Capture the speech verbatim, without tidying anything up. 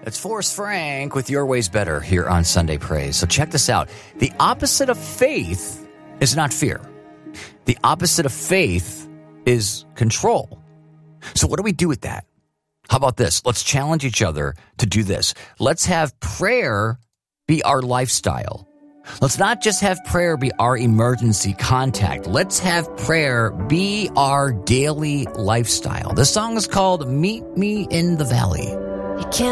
It's Forrest Frank with Your Ways Better here on Sunday Praise. So check this out. The opposite of faith is not fear. The opposite of faith is control. So what do we do with that? How about this? Let's challenge each other to do this. Let's have prayer be our lifestyle. Let's not just have prayer be our emergency contact. Let's have prayer be our daily lifestyle. This song is called Meet Me in the Valley. You can't